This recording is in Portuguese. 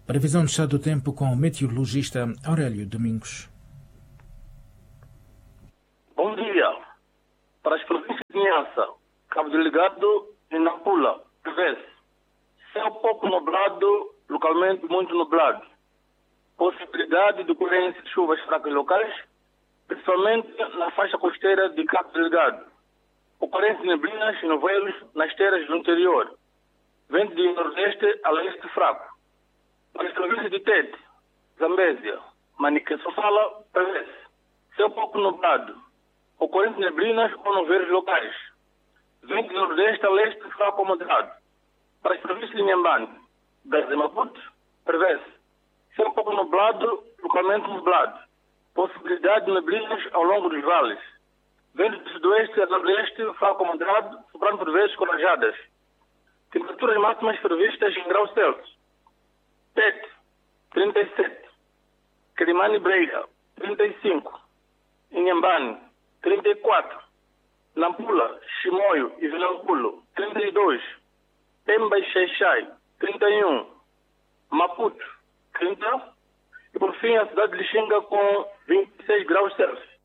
Previsão do estado do tempo com o meteorologista Aurélio Domingos. Bom dia. Para as províncias de Nhança, Cabo Delgado e Nampula, prevê-se céu pouco nublado, localmente muito nublado. Possibilidade de ocorrência de chuvas fracas locais, principalmente na faixa costeira de Cabo Delgado. Ocorrência de neblinas e nevoeiros nas terras do interior. Vento de nordeste a leste fraco. Para as províncias de Tete, Zambésia, Manica e Sofala, prevê-se céu pouco nublado. Ocorrência de neblinas ou nevoeiros locais. Vento de nordeste a leste fraco ou moderado. Para as províncias de Inhambane, Gaza e Maputo, prevê-se céu pouco nublado, localmente nublado. Possibilidade de neblinas ao longo dos vales. Vento do sudoeste a nordeste, fraco ou moderado, soprando por vezes com rajadas. Temperaturas máximas previstas em graus Celsius. Tete, 37. Quelimane Breira, 35. Inhambane, 34. Nampula, Chimoio e Vilanculo, 32. Pemba e Xai-Xai, 31. Maputo, 30. E por fim a cidade de Lixinga com 26 graus Celsius.